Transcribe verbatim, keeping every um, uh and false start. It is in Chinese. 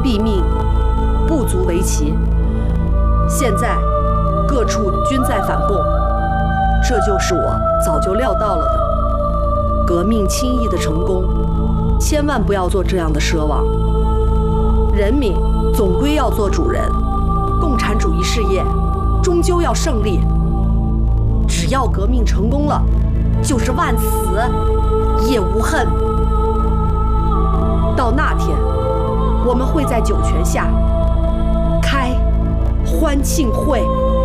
毙命，不足为奇。现在各处均在反共，这就是我早就料到了的。革命轻易的成功，千万不要做这样的奢望。人民总归要做主人，共产主义事业终究要胜利。只要革命成功了，就是万死也无恨。到那天，我们会在酒泉下开欢庆会。